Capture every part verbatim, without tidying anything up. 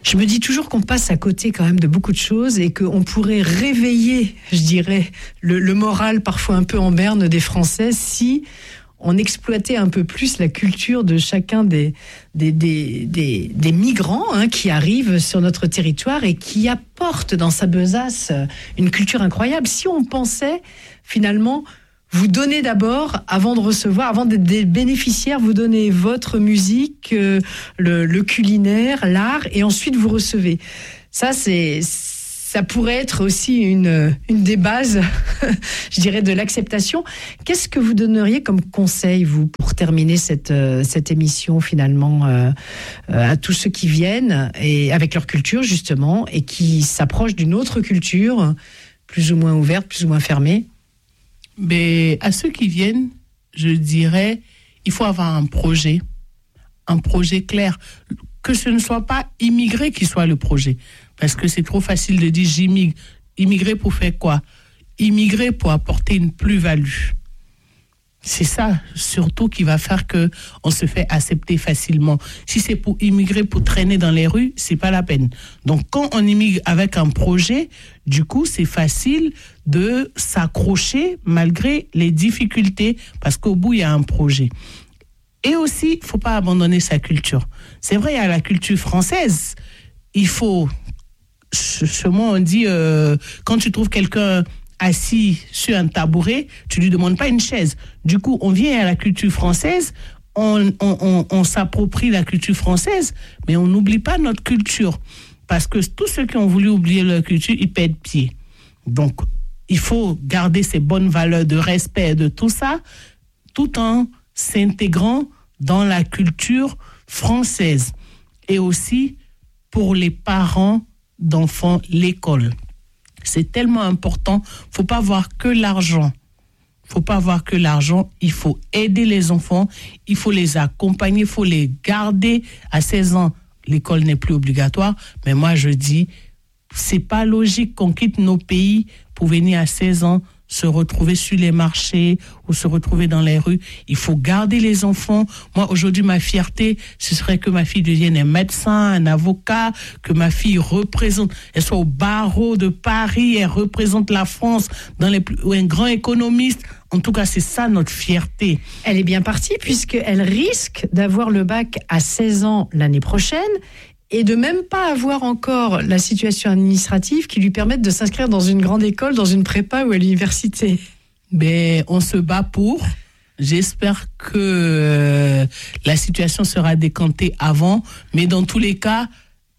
Je me dis toujours qu'on passe à côté quand même de beaucoup de choses et qu'on pourrait réveiller, je dirais, le, le moral parfois un peu en berne des Français si on exploitait un peu plus la culture de chacun des, des, des, des, des migrants hein, qui arrivent sur notre territoire et qui apportent dans sa besace une culture incroyable. Si on pensait finalement vous donner d'abord, avant de recevoir, avant d'être des bénéficiaires, vous donnez votre musique, euh, le, le culinaire, l'art, et ensuite vous recevez. Ça, c'est, ça pourrait être aussi une, une des bases, je dirais, de l'acceptation. Qu'est-ce que vous donneriez comme conseil, vous, pour terminer cette, euh, cette émission, finalement, euh, euh, à tous ceux qui viennent, et avec leur culture, justement, et qui s'approchent d'une autre culture, plus ou moins ouverte, plus ou moins fermée? Mais à ceux qui viennent, je dirais, il faut avoir un projet, un projet clair. Que ce ne soit pas immigrer qui soit le projet. Parce que c'est trop facile de dire j'immigre. Immigrer pour faire quoi? Immigrer pour apporter une plus-value. C'est ça, surtout, qui va faire qu'on se fait accepter facilement. Si c'est pour immigrer, pour traîner dans les rues, c'est pas la peine. Donc, quand on immigre avec un projet, du coup, c'est facile de s'accrocher malgré les difficultés, parce qu'au bout, il y a un projet. Et aussi, il ne faut pas abandonner sa culture. C'est vrai, il y a la culture française. Il faut, chez moi, on dit, euh, quand tu trouves quelqu'un assis sur un tabouret, tu lui demandes pas une chaise. Du coup, on vient à la culture française, on, on, on, on s'approprie la culture française, mais on n'oublie pas notre culture. Parce que tous ceux qui ont voulu oublier leur culture, ils perdent pied. Donc, il faut garder ces bonnes valeurs de respect, de tout ça, tout en s'intégrant dans la culture française. Et aussi, pour les parents d'enfants, l'école. C'est tellement important. Faut pas voir que l'argent. Faut pas voir que l'argent. Il faut aider les enfants. Il faut les accompagner. Il faut les garder. À seize ans, l'école n'est plus obligatoire. Mais moi, je dis, c'est pas logique qu'on quitte nos pays pour venir à seize ans se retrouver sur les marchés ou se retrouver dans les rues. Il faut garder les enfants. Moi, aujourd'hui, ma fierté, ce serait que ma fille devienne un médecin, un avocat, que ma fille représente, elle soit au barreau de Paris, elle représente la France dans les plus, ou un grand économiste. En tout cas, c'est ça notre fierté. Elle est bien partie puisqu'elle risque d'avoir le bac à seize ans l'année prochaine et de même pas avoir encore la situation administrative qui lui permette de s'inscrire dans une grande école, dans une prépa ou à l'université. Ben, on se bat pour. J'espère que euh, la situation sera décantée avant, mais dans tous les cas,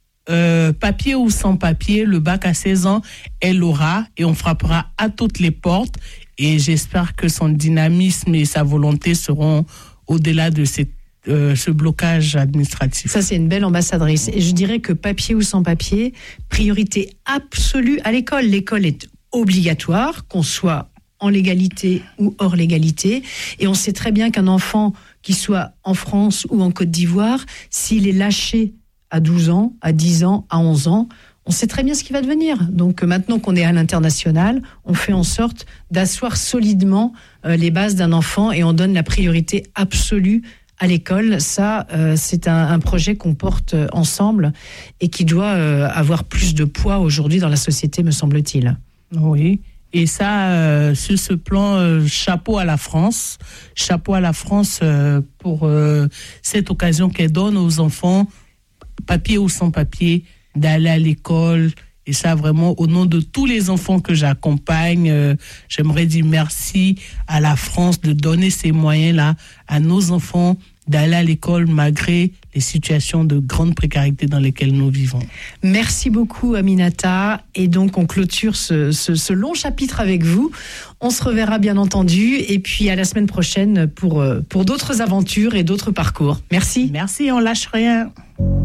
euh, papier ou sans papier, le bac à seize ans, elle aura et on frappera à toutes les portes. Et j'espère que son dynamisme et sa volonté seront au-delà de cette Euh, ce blocage administratif. Ça, c'est une belle ambassadrice. Et je dirais que papier ou sans papier, priorité absolue à l'école. L'école est obligatoire, qu'on soit en légalité ou hors légalité. Et on sait très bien qu'un enfant qui soit en France ou en Côte d'Ivoire, s'il est lâché à douze ans, à dix ans, à onze ans, on sait très bien ce qui va devenir. Donc maintenant qu'on est à l'international, on fait en sorte d'asseoir solidement euh, les bases d'un enfant et on donne la priorité absolue à l'école. Ça, euh, c'est un, un projet qu'on porte ensemble et qui doit euh, avoir plus de poids aujourd'hui dans la société, me semble-t-il. Oui, et ça, euh, sur ce plan, euh, chapeau à la France, chapeau à la France euh, pour euh, cette occasion qu'elle donne aux enfants, papier ou sans papier, d'aller à l'école. Et ça, vraiment, au nom de tous les enfants que j'accompagne, euh, j'aimerais dire merci à la France de donner ces moyens-là à nos enfants d'aller à l'école malgré les situations de grande précarité dans lesquelles nous vivons. Merci beaucoup, Aminata. Et donc, on clôture ce, ce, ce long chapitre avec vous. On se reverra, bien entendu. Et puis, à la semaine prochaine pour, pour d'autres aventures et d'autres parcours. Merci. Merci, on lâche rien.